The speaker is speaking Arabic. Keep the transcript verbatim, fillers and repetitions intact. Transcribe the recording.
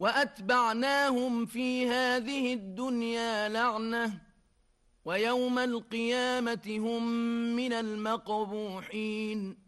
وأتبعناهم في هذه الدنيا لعنة ويوم القيامة هم من المقبوحين.